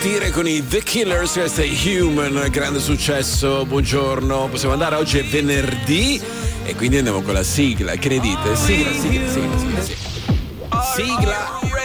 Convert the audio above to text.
partire con i The Killers, questo è Human, grande successo. Buongiorno, possiamo andare, oggi è venerdì e quindi andiamo con la sigla, che ne dite? Sigla.